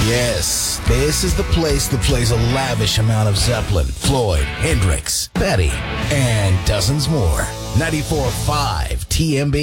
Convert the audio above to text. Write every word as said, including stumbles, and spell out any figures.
Yes, this is the place that plays a lavish amount of Zeppelin, Floyd, Hendrix, Betty, and dozens more. ninety-four point five T M B.